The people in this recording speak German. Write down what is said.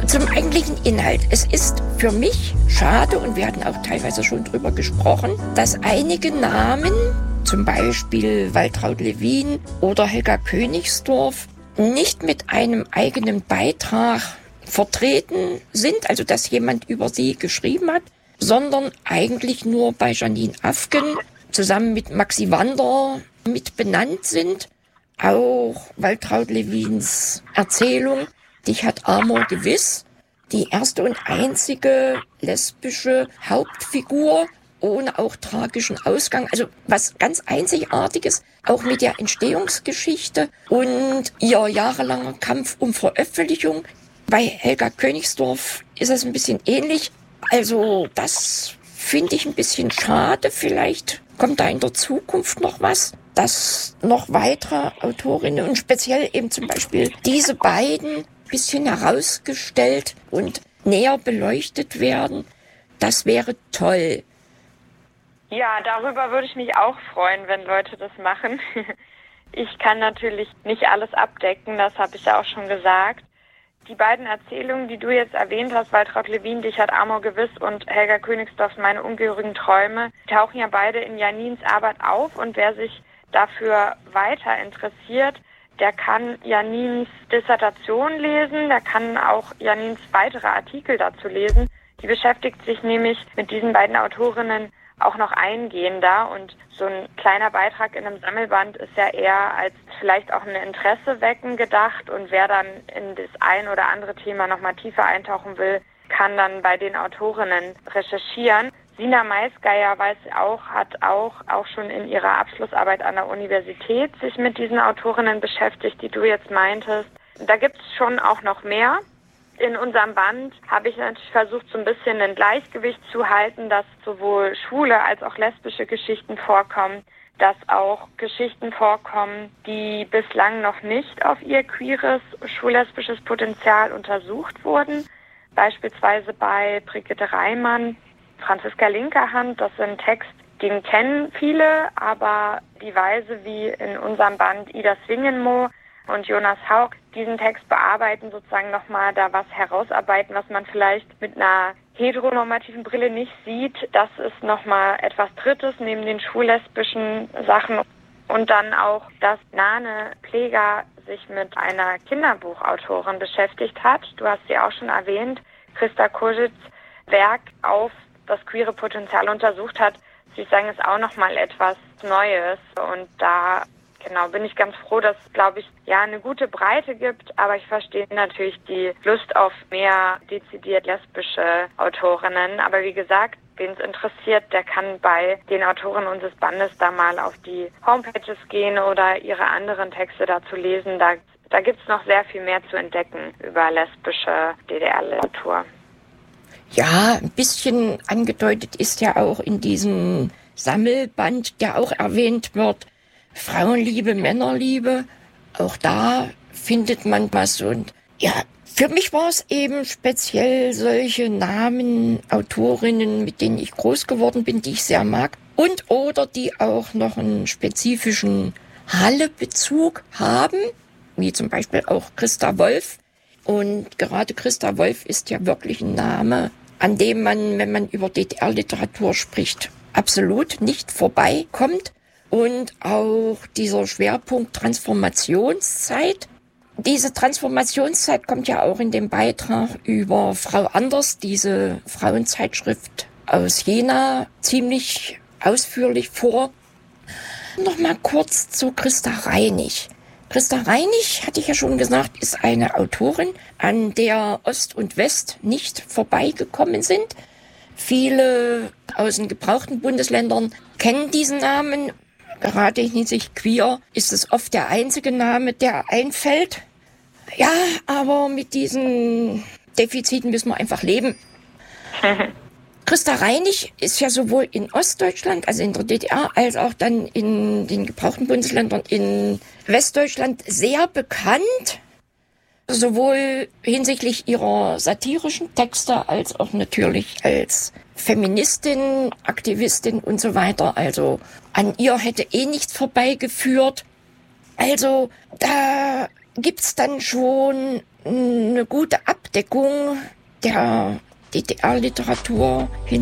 Zum eigentlichen Inhalt. Es ist für mich schade, und wir hatten auch teilweise schon drüber gesprochen, dass einige Namen, zum Beispiel Waltraud Lewin oder Helga Königsdorf, nicht mit einem eigenen Beitrag vertreten sind, also dass jemand über sie geschrieben hat, sondern eigentlich nur bei Janine Afken zusammen mit Maxi Wander mit benannt sind. Auch Waltraud Lewins Erzählung Dich hat Amor gewiss, die erste und einzige lesbische Hauptfigur ohne auch tragischen Ausgang, also was ganz Einzigartiges, auch mit der Entstehungsgeschichte und ihr jahrelanger Kampf um Veröffentlichung. Bei Helga Königsdorf ist es ein bisschen ähnlich, also das finde ich ein bisschen schade. Vielleicht kommt da in der Zukunft noch was, dass noch weitere Autorinnen und speziell eben zum Beispiel diese beiden bisschen herausgestellt und näher beleuchtet werden. Das wäre toll. Ja, darüber würde ich mich auch freuen, wenn Leute das machen. Ich kann natürlich nicht alles abdecken, das habe ich ja auch schon gesagt. Die beiden Erzählungen, die du jetzt erwähnt hast, Waltraud Lewin, Dich hat Amor gewiss und Helga Königsdorfs Meine ungehörigen Träume, tauchen ja beide in Janins Arbeit auf, und wer sich dafür weiter interessiert, der kann Janins Dissertation lesen, der kann auch Janins weitere Artikel dazu lesen. Die beschäftigt sich nämlich mit diesen beiden Autorinnen auch noch eingehender, und so ein kleiner Beitrag in einem Sammelband ist ja eher als vielleicht auch ein Interesse wecken gedacht, und wer dann in das ein oder andere Thema nochmal tiefer eintauchen will, kann dann bei den Autorinnen recherchieren. Sina Maisgeier hat auch schon in ihrer Abschlussarbeit an der Universität sich mit diesen Autorinnen beschäftigt, die du jetzt meintest. Da gibt es schon auch noch mehr. In unserem Band habe ich natürlich versucht, so ein bisschen ein Gleichgewicht zu halten, dass sowohl schwule als auch lesbische Geschichten vorkommen, dass auch Geschichten vorkommen, die bislang noch nicht auf ihr queeres, schwul-lesbisches Potenzial untersucht wurden. Beispielsweise bei Brigitte Reimann, Franziska Linkerhand, das ist ein Text, den kennen viele, aber die Weise, wie in unserem Band Ida Swingenmo und Jonas Haug diesen Text bearbeiten, sozusagen nochmal da was herausarbeiten, was man vielleicht mit einer heteronormativen Brille nicht sieht, das ist nochmal etwas Drittes neben den schwul-lesbischen Sachen. Und dann auch, dass Nane Pleger sich mit einer Kinderbuchautorin beschäftigt hat. Du hast sie auch schon erwähnt. Christa Koschitz Werk auf das queere Potenzial untersucht hat. Sie sagen, ist auch nochmal etwas Neues. Und da bin ich ganz froh, dass es, glaube ich, ja eine gute Breite gibt. Aber ich verstehe natürlich die Lust auf mehr dezidiert lesbische Autorinnen. Aber wie gesagt, wen es interessiert, der kann bei den Autoren unseres Bandes da mal auf die Homepages gehen oder ihre anderen Texte dazu lesen. Da gibt es noch sehr viel mehr zu entdecken über lesbische DDR-Literatur. Ja, ein bisschen angedeutet ist ja auch in diesem Sammelband, der auch erwähnt wird, Frauenliebe, Männerliebe. Auch da findet man was. Und ja, für mich war es eben speziell solche Namen, Autorinnen, mit denen ich groß geworden bin, die ich sehr mag. Und oder die auch noch einen spezifischen Halle-Bezug haben, wie zum Beispiel auch Christa Wolf. Und gerade Christa Wolf ist ja wirklich ein Name, an dem man, wenn man über DDR-Literatur spricht, absolut nicht vorbeikommt. Und auch dieser Schwerpunkt Transformationszeit. Diese Transformationszeit kommt ja auch in dem Beitrag über Frau Anders, diese Frauenzeitschrift aus Jena, ziemlich ausführlich vor. Nochmal kurz zu Christa Reinig. Christa Reinig, hatte ich ja schon gesagt, ist eine Autorin, an der Ost und West nicht vorbeigekommen sind. Viele aus den gebrauchten Bundesländern kennen diesen Namen. Gerade hinsichtlich queer ist es oft der einzige Name, der einfällt. Ja, aber mit diesen Defiziten müssen wir einfach leben. Christa Reinig ist ja sowohl in Ostdeutschland, also in der DDR, als auch dann in den gebrauchten Bundesländern in Westdeutschland sehr bekannt. Sowohl hinsichtlich ihrer satirischen Texte als auch natürlich als Feministin, Aktivistin und so weiter. Also an ihr hätte nichts vorbeigeführt. Also da gibt's dann schon eine gute Abdeckung Entdeckung der DDR-Literatur